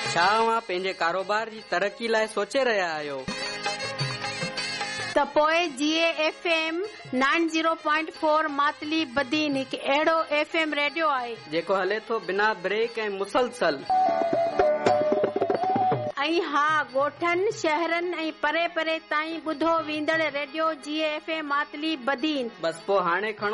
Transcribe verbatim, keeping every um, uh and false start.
छा अव्हां पंहिंजे कारोबार जी तरक़ी लाइ सोचे रहिया आहियो त पोइ जीए F M nine zero point four Matali Badin हिकु अहिड़ो एफ एम रेडियो आहे जेको हले थो बिना ब्रेक ऐं मुसलसल। ऐं हा ॻोठनि शहरनि ऐं परे परे ताईं ॿुधो वेंदड़ रेडियो जीए एफ एम मातली बदीन। बस पोइ हाणे खणो